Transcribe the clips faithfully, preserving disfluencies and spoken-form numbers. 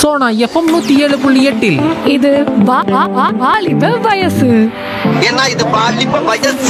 Sona FM நூத்தி ஏழு புள்ளி எட்டில் இது வா- வா- வா- வாலிப வயசு. ஏன்னா இது பாலிப்ப வயசு.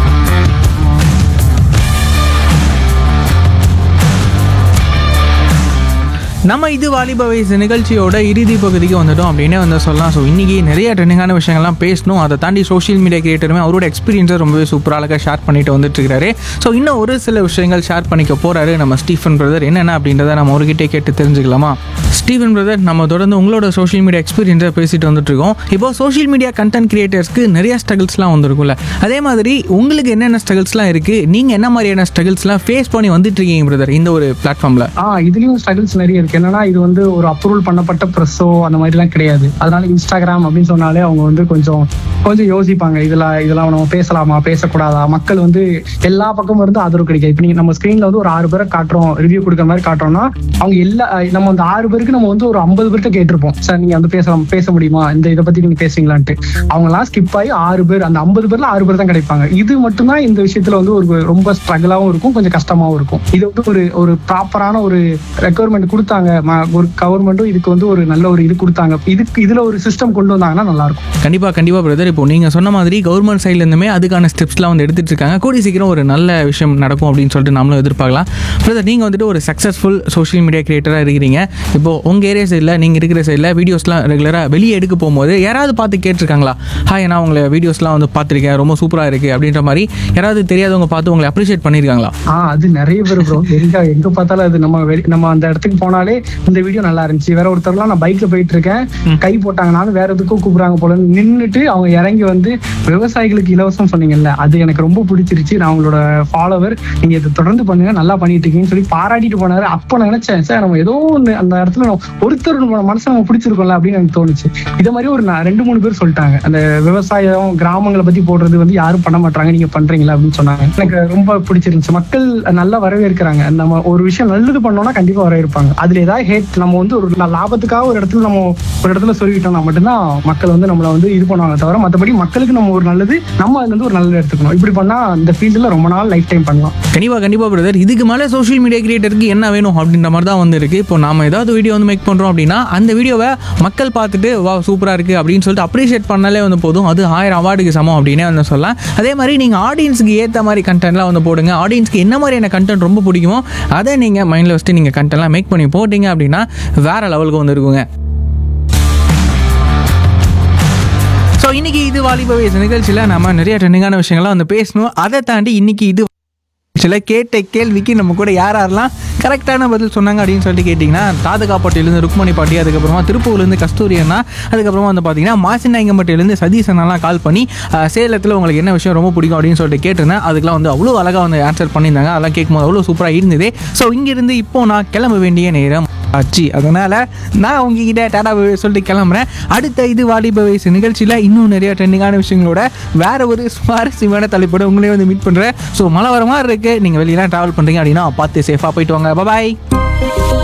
நம்ம இது வாலிப வயசு நிகழ்ச்சியோட இறுதி பகுதிக்கு வந்துட்டோம் அப்படின்னே வந்து சொல்லலாம். ஸோ இன்றைக்கி நிறைய ட்ரெண்டிங்கான விஷயங்கள்லாம் பேசணும். அதை தாண்டி சோஷியல் மீடியா கிரியேட்டருமே அவரோட எக்ஸ்பீரியன்ஸை ரொம்பவே சூப்பராக அழகாக ஷேர் பண்ணிட்டு வந்துட்டு இருக்காரு. ஸோ இன்னும் ஒரு சில விஷயங்கள் ஷேர் பண்ணிக்க போகிறாரு நம்ம ஸ்டீஃபன் பிரதர். என்னென்ன அப்படின்றத நம்ம அவர்கிட்டே கேட்டு தெரிஞ்சுக்கலாமா? ஸ்டீஃபன் பிரதர், நம்ம தொடர்ந்து உங்களோட சோஷியல் மீடியா எக்ஸ்பீரியன்ஸை பேசிட்டு வந்துட்டு இருக்கோம். இப்போ சோஷியல் மீடியா கண்டென்ட் கிரியேட்டர்ஸ்க்கு நிறைய ஸ்ட்ரகிள்ஸ்லாம் வந்துருக்கும்ல, அதே மாதிரி உங்களுக்கு என்னென்ன ஸ்ட்ரகிள்ஸ்லாம் இருக்குது, நீங்கள் என்ன மாதிரியான ஸ்ட்ரகிள்ஸ்லாம் ஃபேஸ் பண்ணி வந்துட்டு இருக்கீங்க பிரதர் இந்த ஒரு பிளாட்ஃபார்மில்? ஆ இதுலயும் ஸ்ட்ரகிள்ஸ் நிறைய இருக்கு. என்னன்னா இது வந்து ஒரு அப்ரூவல் பண்ணப்பட்ட ப்ரெஸ்ஸோ அந்த மாதிரி எல்லாம் கிடையாது. அதனால இன்ஸ்டாகிராம் அப்படின்னு சொன்னாலே அவங்க வந்து கொஞ்சம் கொஞ்சம் யோசிப்பாங்க, இதெல்லாம் இதெல்லாம் நம்ம பேசலாமா பேசக்கூடாதா. மக்கள் வந்து எல்லா பக்கமும் இருந்து ஆதரவு கிடைக்காது. இப்ப நீங்க நம்ம ஸ்கிரீன்ல வந்து ஒரு ஆறு பேரை காட்டுறோம், ரிவ்யூ கொடுக்குற மாதிரி காட்டுறோம்னா அவங்க எல்லா நம்ம அந்த ஆறு பேருக்கு நம்ம வந்து ஒரு ஐம்பது பேர்கிட்ட கேட்டிருப்போம், சார் நீங்க வந்து பேசலாம் பேச முடியுமா, இந்த இதை பத்தி நீங்க பேசுறீங்களான்ட்டு. அவங்க எல்லாம் ஸ்கிப் ஆகி ஆறு பேர், அந்த ஐம்பது பேர்ல ஆறு பேர் தான் கிடைப்பாங்க. இது மட்டும்தான் இந்த விஷயத்துல வந்து ஒரு ரொம்ப ஸ்ட்ரகிளாவும் இருக்கும், கொஞ்சம் கஷ்டமாவும் இருக்கும். இது வந்து ஒரு ஒரு ப்ராப்பரான ஒரு ரெக்குவயர்மெண்ட் கொடுத்தாங்க ஒரு கவர்மெண்ட்டும், இதுக்கு வந்து ஒரு நல்ல ஒரு இது கொடுத்தாங்க. இதுக்கு இதுல ஒரு சிஸ்டம் கொண்டு வந்தாங்கன்னா நல்லா இருக்கும். கண்டிப்பா கண்டிப்பா பிரதர். இப்போ நீங்க சொன்ன மாதிரி கவர்மெண்ட் சைட்ல இருந்துமே அதுக்கான ஸ்டெப்ஸ்லாம் வந்து எடுத்துட்டு இருக்காங்க. கூடி சீக்கிரம் ஒரு நல்ல விஷயம் நடக்கும் அப்படின்னு சொல்லிட்டு நம்மளும் எதிர்பார்க்கலாம். பிரதர், நீங்க வந்துட்டு ஒரு சக்சஸ்ஃபுல் சோஷியல் மீடியா கிரியேட்டரா இருக்கிறீங்க. இப்போ உங்க ஏரியா சைடில் நீங்க இருக்கிற சைடில் வீடியோஸ்லாம் ரெகுலரா வெளியே எடுக்க போகும்போது யாராவது பார்த்து கேட்டிருக்காங்களா, ஹாய் நான் உங்களை வீடியோஸ்லாம் வந்து பார்த்துருக்கேன், ரொம்ப சூப்பரா இருக்கு அப்படின்ற மாதிரி யாராவது தெரியாதவங்க பார்த்து உங்களை அப்ரிஷியேட் பண்ணியிருக்காங்களா? ஆஹ் அது நிறைய பேர் ப்ரோ. எங்க எங்க பார்த்தாலும் அது நம்ம வெளி- நம்ம அந்த இடத்துக்கு போனாலே இந்த வீடியோ நல்லா இருந்துச்சு. வேற ஒருத்தர்லாம் நான் பைக்ல போயிட்டு இருக்கேன், கை போட்டாங்க, நானும் வேற எதுக்கும் கூப்பிடுறாங்க போல நின்றுட்டு அவங்க இறங்கி வந்து விவசாயிகளுக்கு இலவசம் சொன்னீங்கல்ல, அது எனக்கு ரொம்ப பிடிச்சிருச்சு, நான் உங்களோட ஃபாலோவர், நீங்க இதை தொடர்ந்து பண்ணுங்க, நல்லா பண்ணிட்டு இருக்கீங்கன்னு சொல்லி பாராட்டிட்டு போனாரு. அப்ப நான் நினைச்சேன், சார் நம்ம ஏதோ ஒண்ணு அந்த இடத்துல நம்ம ஒருத்தர் மனசு நம்ம பிடிச்சிருக்கோம்ல அப்படின்னு எனக்கு தோணுச்சு. இதை மாதிரி ஒரு நா- ரெண்டு மூணு பேர் சொல்லிட்டாங்க, அந்த விவசாயம் கிராமங்களை பத்தி போடுறது வந்து யாரும் பண்ண மாட்டாங்க, நீங்க பண்றீங்களா அப்படின்னு சொன்னாங்க. எனக்கு ரொம்ப பிடிச்சிருந்துச்சு. மக்கள் நல்லா வரவேற்கிறாங்க. நம்ம ஒரு விஷயம் நல்லது பண்ணோம்னா கண்டிப்பா வரவேற்பாங்க. அதுல ஏதாவது ஹேட் நம்ம வந்து ஒரு லாபத்துக்காக ஒரு இடத்துல நம்ம ஒரு இடத்துல சொல்லிக்கிட்டோம்னா மட்டும்தான் மக்கள் வந்து நம்மள வந்து இது பண்ணுவாங்க. தவிர மற்றபடி மக்களுக்கு நம்ம ஒரு நல்லது, நம்ம அதுல இருந்து ஒரு நல்லது எடுத்துக்கணும். இப்படி பண்ணா இந்த ஃபீல்டுல ரொம்ப நாள் லைஃப் டைம் பண்ணலாம். கண்டிப்பா கண்டிப்பா பிரதர். இதுக்கு மேலே சோஷியல் மீடியா கிரியேட்டருக்கு என்ன வேணும் அப்படின்ற மாதிரி தான் வந்து இருக்கு. இப்போ நாம ஏதாவது வீடியோ வந்து மேக் பண்றோம் அப்படின்னா அந்த வீடியோவை மக்கள் பார்த்துட்டு வா சூப்பரா இருக்கு அப்படின்னு சொல்லிட்டு அப்ரிஷியேட் பண்ணாலே வந்து போதும். அது ஆயிரம் அவார்டுக்கு சமம் அப்படின்னே வந்து சொல்லலாம். அதே மாதிரி நீங்க ஆடியன்ஸ்க்கு ஏற்ற மாதிரி கண்டென்ட்லாம் வந்து போடுங்க. ஆடியன்ஸ்க்கு என்ன மாதிரியான கண்டென்ட் ரொம்ப பிடிக்குமோ அதை நீங்க மைண்ட்ல வச்சுட்டு நீங்க கண்டென்ட்லாம் மேக் பண்ணி போட்டீங்க அப்படின்னா வேற லெவலுக்கு வந்து இருக்குங்க. ஸோ இன்னைக்கு இது வாலிப வயசு நிகழ்ச்சியில் நம்ம நிறைய ட்ரெண்டிங்கான விஷயங்கள்லாம் வந்து பேசணும். அதை தாண்டி இன்னைக்கு இது சில கேட்ட கேள்விக்கு நம்ம கூட யார் யாரெல்லாம் கரெக்டான பதில் சொன்னாங்க அப்படின்னு சொல்லிட்டு கேட்டிங்கன்னா, தாதகாப்பட்டியிலேருந்து ருக்மணி பாட்டி, அதுக்கப்புறமா திருப்பூர்லேருந்து கஸ்தூரி அண்ணா, அதுக்கப்புறமா வந்து பார்த்தீங்கன்னா மாசிநாயங்கம்பட்டியிலேருந்து சதீஷ் அண்ணாலாம் கால் பண்ணி சேலத்தில் உங்களுக்கு என்ன விஷயம் ரொம்ப பிடிக்கும் அப்படின்னு சொல்லிட்டு கேட்டிருந்தேன். அதுக்கெல்லாம் வந்து அவ்வளோ அழகாக வந்து ஆன்சர் பண்ணியிருந்தாங்க. அதெல்லாம் கேட்கும்போது அவ்வளோ சூப்பராக இருந்தது. ஸோ இங்கேருந்து இப்போது நான் கிளம்ப வேண்டிய நேரம் ஆச்சு. அதனால் நான் உங்ககிட்ட டாடா சொல்லிட்டு கிளம்புறேன். அடுத்த இது வாலிப வயசு நிகழ்ச்சியில் இன்னும் நிறைய ட்ரெண்டிங்கான விஷயங்களோட வேற ஒரு சுவாரஸ்யமான தலைப்போட உங்களே வந்து மீட் பண்ணுறேன். ஸோ மழை வர மாதிரி இருக்குது, நீங்கள் வெளியெல்லாம் ட்ராவல் பண்ணுறீங்க அப்படின்னா பார்த்து சேஃபாக போயிட்டு வாங்க. பாய்.